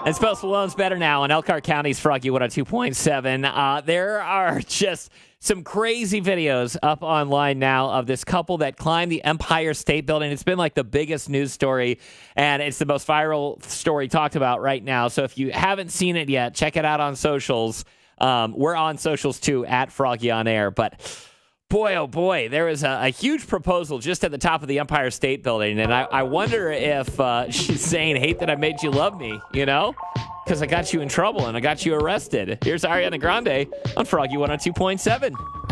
And Post Malone's better now in Elkhart County's Froggy 102.7. There are just some crazy videos up online now of this couple that climbed the Empire State Building. It's been like the biggest news story, and it's the most viral story talked about right now. So if you haven't seen it yet, check it out on socials. We're on socials too, at Froggy on Air. But boy, oh boy, there was a huge proposal just at the top of the Empire State Building. And I wonder if she's saying, hate that I made you love me, you know? Because I got you in trouble and I got you arrested. Here's Ariana Grande on Froggy 102.7.